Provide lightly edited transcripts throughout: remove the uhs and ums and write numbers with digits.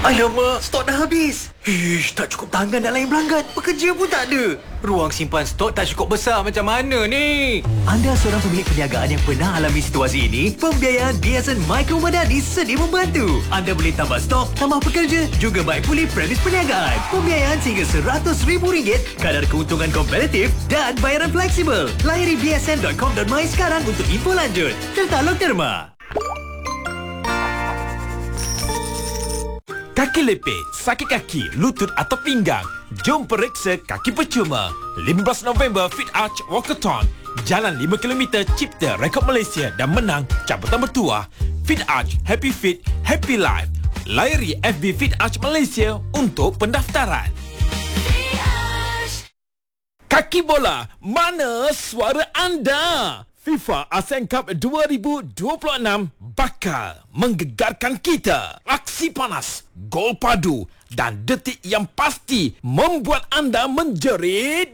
Alamak, stok dah habis. Ish, tak cukup tangan nak layan pelanggan. Pekerja pun tak ada. Ruang simpan stok tak cukup besar macam mana ni? Anda seorang pemilik perniagaan yang pernah alami situasi ini? Pembiayaan BSN Micro Madani sedia membantu. Anda boleh tambah stok, tambah pekerja, juga baik pulih premis perniagaan. Pembiayaan sehingga RM100,000, kadar keuntungan kompetitif dan bayaran fleksibel. Layari bsn.com.my sekarang untuk info lanjut. Tertalog terma. Kaki lepit, sakit kaki, lutut atau pinggang. Jom periksa kaki percuma. 15 November Fit Arch Walkathon. Jalan 5 km cipta rekod Malaysia dan menang cabutan bertuah. Fit Arch, Happy Fit, Happy Life. Layari FB Fit Arch Malaysia untuk pendaftaran. Kaki bola, mana suara anda? FIFA ASEAN Cup 2026 bakal menggegarkan kita. Aksi panas, gol padu dan detik yang pasti membuat anda menjerit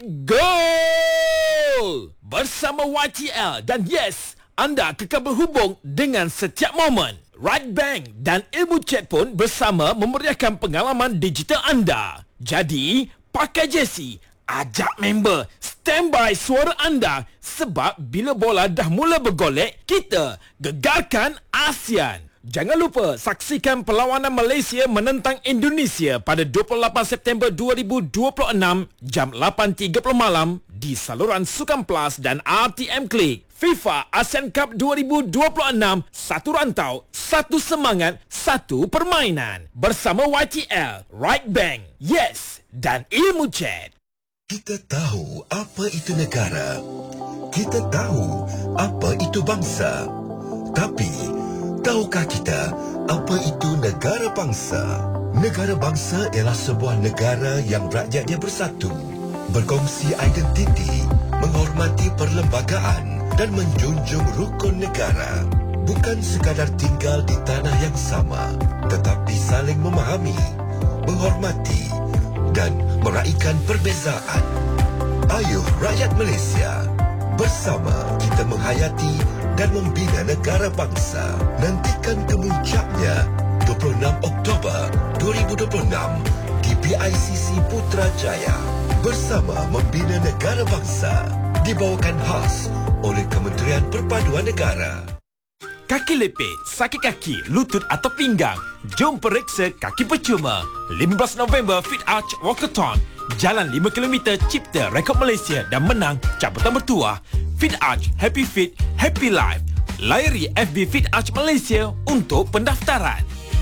gol. Bersama YTL dan yes, anda kekal berhubung dengan setiap momen. Right Bank dan Ilmu Chat pun bersama memeriahkan pengalaman digital anda. Jadi, pakai jersey, ajak member, standby suara anda sebab bila bola dah mula bergolek, kita gegarkan ASEAN. Jangan lupa saksikan perlawanan Malaysia menentang Indonesia pada 28 September 2026 jam 8.30 malam di saluran Sukan Plus dan RTM Klik. FIFA ASEAN Cup 2026, satu rantau, satu semangat, satu permainan. Bersama YTL, Right Bank, Yes dan Ilmu Chat. Kita tahu apa itu negara. Kita tahu apa itu bangsa. Tapi, tahukah kita apa itu negara bangsa? Negara bangsa ialah sebuah negara yang rakyatnya bersatu, berkongsi identiti, menghormati perlembagaan dan menjunjung rukun negara. Bukan sekadar tinggal di tanah yang sama, tetapi saling memahami, menghormati dan meraihkan perbezaan. Ayuh rakyat Malaysia, bersama kita menghayati dan membina negara bangsa. Nantikan kemuncaknya 26 Oktober 2026 di PICC Putrajaya. Bersama membina negara bangsa, dibawakan khas oleh Kementerian Perpaduan Negara. Kaki lepit, sakit kaki, lutut atau pinggang. Jom periksa kaki percuma. 15 November Fit Arch Walkathon. Jalan 5 km cipta rekod Malaysia dan menang cabutan bertuah. Fit Arch, Happy Fit, Happy Life. Layari FB Fit Arch Malaysia untuk pendaftaran.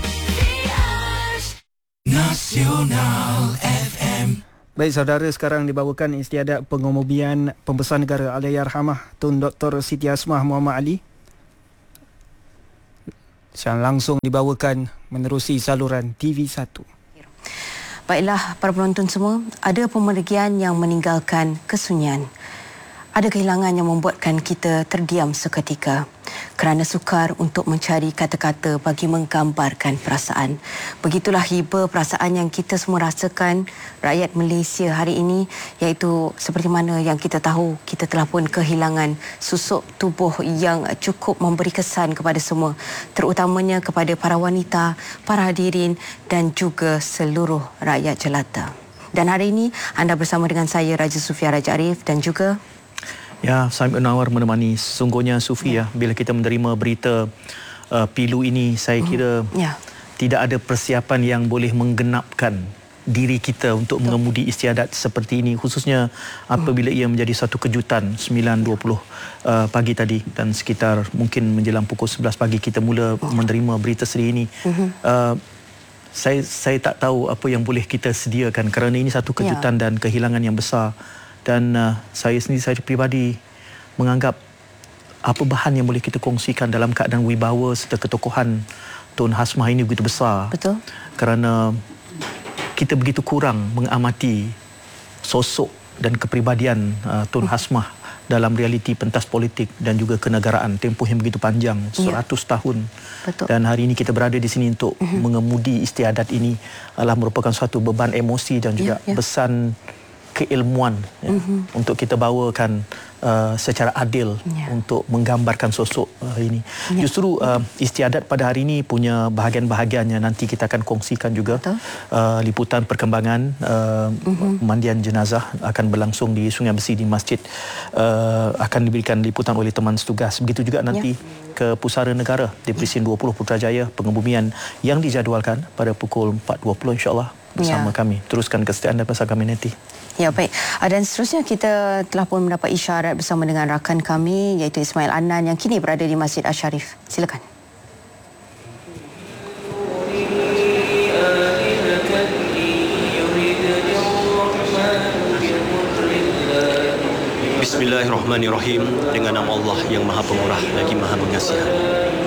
Nasional FM. Baik saudara, sekarang dibawakan istiadat pengemudian Pembesar Negara Allahyarhamah Tun Dr. Siti Asmah Muhammad Ali. Yang langsung dibawakan menerusi saluran TV1. Baiklah para penonton semua, ada pemergian yang meninggalkan kesunyian. Ada kehilangan yang membuatkan kita terdiam seketika kerana sukar untuk mencari kata-kata bagi menggambarkan perasaan. Begitulah hiba perasaan yang kita semua rasakan rakyat Malaysia hari ini, iaitu seperti mana yang kita tahu, kita telah pun kehilangan susuk tubuh yang cukup memberi kesan kepada semua, terutamanya kepada para wanita, para hadirin dan juga seluruh rakyat jelata. Dan hari ini anda bersama dengan saya Raja Sufia Raja Arif dan juga ya, Saim Anwar menemani. Sungguhnya Sufi ya, bila kita menerima berita pilu ini, saya kira tidak ada persiapan yang boleh menggenapkan diri kita untuk mengemudi istiadat seperti ini, khususnya apabila ia menjadi satu kejutan. 9.20 pagi tadi dan sekitar mungkin menjelang pukul 11 pagi kita mula menerima berita sedih ini. Saya tak tahu apa yang boleh kita sediakan kerana ini satu kejutan dan kehilangan yang besar. Dan saya sendiri, saya pribadi menganggap apa bahan yang boleh kita kongsikan dalam keadaan wibawa serta ketokohan Tun Hasmah ini begitu besar. Betul. Kerana kita begitu kurang mengamati sosok dan kepribadian Tun Hasmah dalam realiti pentas politik dan juga kenegaraan tempoh yang begitu panjang, 100 tahun. Betul. Dan hari ini kita berada di sini untuk mengemudi istiadat ini adalah merupakan suatu beban emosi dan juga pesan keilmuan untuk kita bawakan secara adil untuk menggambarkan sosok ini. Justru Istiadat pada hari ini punya bahagian-bahagiannya nanti kita akan kongsikan juga. Liputan perkembangan pemandian jenazah akan berlangsung di Sungai Besi di masjid, akan diberikan liputan oleh teman setugas. Begitu juga nanti ke Pusara Negara di Presin 20 Putrajaya, pengebumian yang dijadualkan pada pukul 4.20 insya-Allah bersama kami. Teruskan kesetiaan dan bersama kami nanti. Ya, baik. Dan seterusnya kita telah pun mendapat isyarat bersama dengan rakan kami iaitu Ismail Anan yang kini berada di Masjid Asy-Syarif. Silakan. Bismillahirrahmanirrahim. Dengan nama Allah yang Maha Pemurah lagi Maha Mengasihani.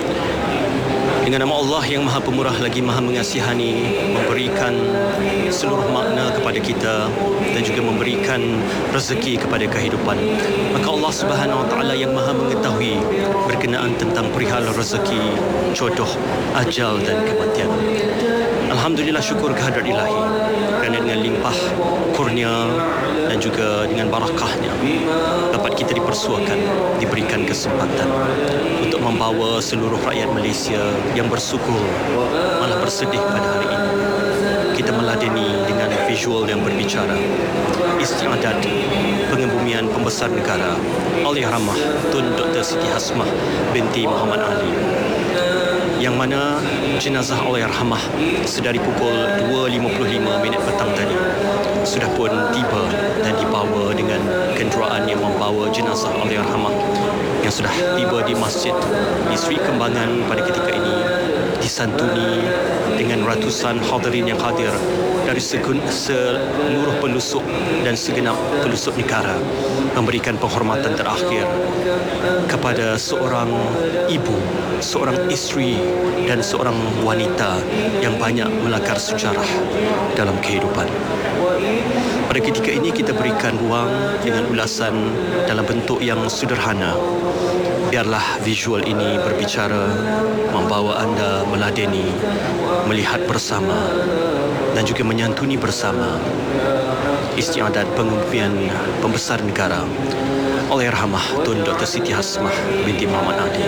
Dengan nama Allah yang Maha Pemurah lagi Maha Mengasihani, memberikan seluruh makna kepada kita dan juga memberikan rezeki kepada kehidupan. Maka Allah Subhanahu Wa Taala yang Maha mengetahui berkenaan tentang perihal rezeki, jodoh, ajal dan kematian. Alhamdulillah, syukur kehadrat Ilahi kerana dengan limpah kurnia dan juga dengan barakahnya dapat kita dipersuakan, diberikan kesempatan untuk membawa seluruh rakyat Malaysia yang bersyukur malah bersedih pada hari ini. Kita meladeni dengan visual yang berbicara istiadat pengebumian pembesar negara Allahyarhamah Tun Dr. Siti Hasmah binti Muhammad Ali, yang mana jenazah Allahyarhamah sedari pukul 2.55 petang tadi sudah pun tiba dan dibawa dengan kenderaan yang membawa jenazah Allahyarhamah yang sudah tiba di Masjid di Sri Kembangan pada ketika ini, disantuni dengan ratusan hadirin yang hadir dari seluruh pelusuk dan segenap pelusuk negara, memberikan penghormatan terakhir kepada seorang ibu, seorang isteri dan seorang wanita yang banyak melakar sejarah dalam kehidupan. Pada ketika ini kita berikan ruang dengan ulasan dalam bentuk yang sederhana. Biarlah visual ini berbicara, membawa anda meladeni, melihat bersama dan juga menyantuni bersama istiadat pengebumian pembesar negara Allahyarhamah Tun Dr. Siti Hasmah binti Muhammad Ali.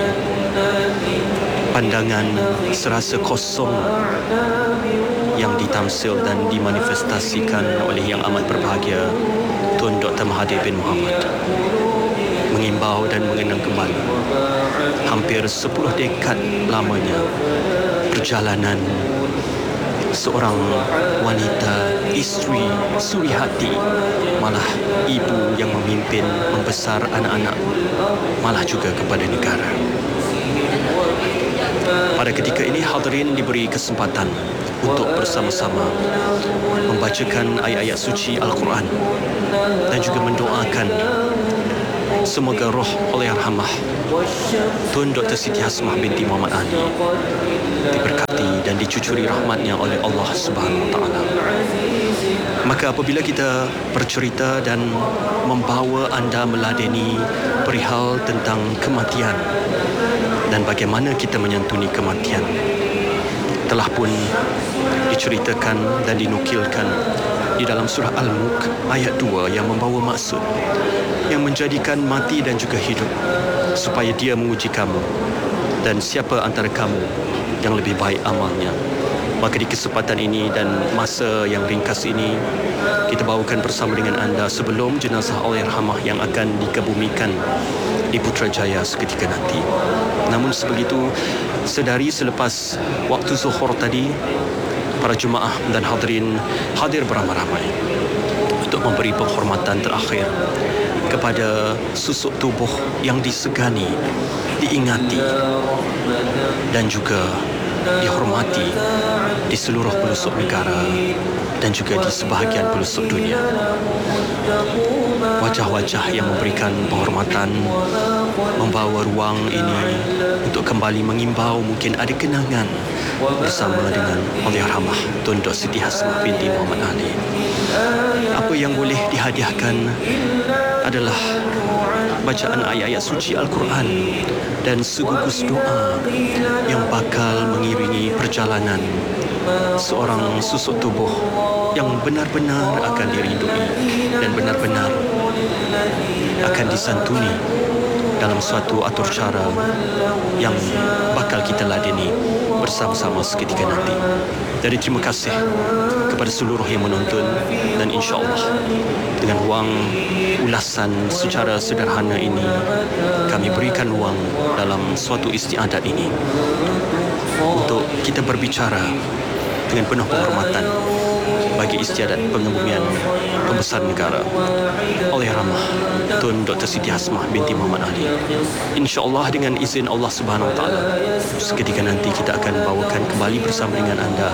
Pandangan serasa kosong yang ditamsil dan dimanifestasikan oleh Yang Amat Berbahagia Tun Dr. Mahathir bin Mohamad mengimbau dan mengenang kembali hampir 10 dekad lamanya perjalanan seorang wanita, isteri, suri hati, malah ibu yang memimpin, membesar anak-anak, malah juga kepada negara. Pada ketika ini hadirin diberi kesempatan untuk bersama-sama membacakan ayat-ayat suci Al-Quran dan juga mendoakan semoga roh Allahyarhamah Tun Dr. Siti Hasmah binti Muhammad Ali diberkati dan dicucuri rahmatnya oleh Allah Subhanahu Wa Taala. Maka apabila kita bercerita dan membawa anda meladeni perihal tentang kematian dan bagaimana kita menyantuni kematian, telah pun diceritakan dan dinukilkan di dalam surah Al-Mulk ayat 2 yang membawa maksud yang menjadikan mati dan juga hidup supaya dia menguji kamu dan siapa antara kamu yang lebih baik amalnya. Maka di kesempatan ini dan masa yang ringkas ini, kita bawakan bersama dengan anda sebelum jenazah Allahyarhamah yang akan dikebumikan di Putrajaya seketika nanti. Namun sebegitu, sedari selepas waktu zuhur tadi, para jemaah dan hadirin hadir beramai-ramai untuk memberi penghormatan terakhir kepada susuk tubuh yang disegani, diingati dan juga dihormati di seluruh pelosok negara dan juga di sebahagian pelosok dunia. Wajah-wajah yang memberikan penghormatan membawa ruang ini untuk kembali mengimbau mungkin ada kenangan bersama dengan Allahyarhamah Tun Dr. Siti Hasmah binti Muhammad Ali. Apa yang boleh dihadiahkan adalah bacaan ayat-ayat suci Al-Quran dan segugus doa yang bakal mengiringi perjalanan seorang susuk tubuh yang benar-benar akan dirindui dan benar-benar akan disantuni dalam suatu atur cara yang bakal kita ladeni bersama-sama seketika nanti. Jadi terima kasih kepada seluruh yang menonton, dan insya-Allah dengan ruang ulasan secara sederhana ini kami berikan ruang dalam suatu istiadat ini untuk kita berbicara dengan penuh penghormatan bagi istiadat pengebumian pembesar negara Allahyarhamah Tun Dr. Siti Hasmah binti Muhammad Ali. InsyaAllah dengan izin Allah Subhanahu Wa Taala, seketika nanti kita akan bawakan kembali bersama dengan anda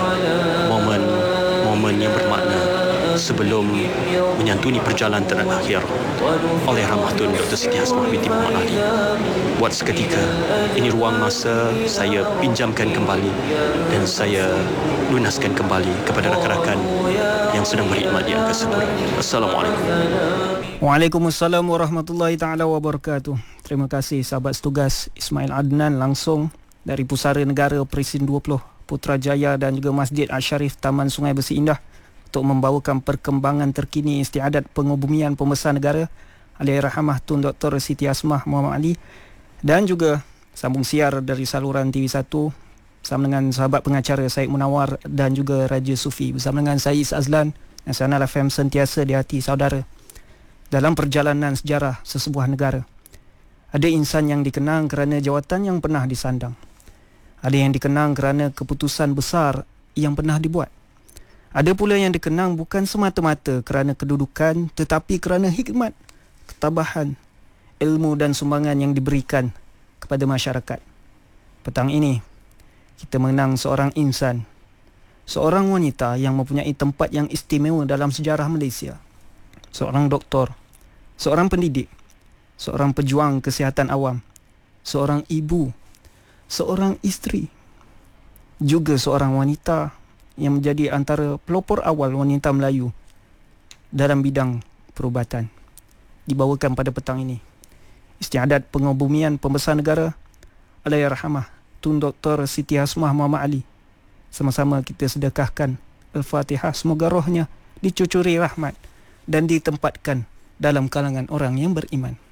momen yang bermakna sebelum menyantuni perjalanan terakhir Allahyarhamah Tun Dr. Siti Hasmah binti Muhammad Ali. Buat seketika ini ruang masa saya pinjamkan kembali dan saya lunaskan kembali kepada rakan-rakan yang sedang berkhidmat di angkasa pura. Assalamualaikum. Waalaikumsalam warahmatullahi taala wabarakatuh. Terima kasih sahabat setugas Ismail Adnan langsung dari Pusara Negara Presin 20 Putrajaya dan juga Masjid Asy-Syarif Taman Sungai Besi Indah untuk membawakan perkembangan terkini istiadat pengebumian pembesar negara Allahyarhamah Tun Dr. Siti Hasmah Muhammad Ali, dan juga sambung siar dari saluran TV1 bersama dengan sahabat pengacara Syed Munawar dan juga Raja Sufi bersama dengan saya Is Azlan. Nasional FM sentiasa di hati saudara. Dalam perjalanan sejarah sesebuah negara, ada insan yang dikenang kerana jawatan yang pernah disandang. Ada yang dikenang kerana keputusan besar yang pernah dibuat. Ada pula yang dikenang bukan semata-mata kerana kedudukan, tetapi kerana hikmat, ketabahan, ilmu dan sumbangan yang diberikan kepada masyarakat. Petang ini, kita mengenang seorang insan, seorang wanita yang mempunyai tempat yang istimewa dalam sejarah Malaysia. Seorang doktor, seorang pendidik, seorang pejuang kesihatan awam, seorang ibu, seorang isteri, juga seorang wanita yang menjadi antara pelopor awal wanita Melayu dalam bidang perubatan. Dibawakan pada petang ini istiadat pengebumian pembesar negara Allahyarhamah Tun Dr. Siti Hasmah Muhammad Ali. Sama-sama kita sedekahkan Al-Fatihah, semoga rohnya dicucuri rahmat dan ditempatkan dalam kalangan orang yang beriman.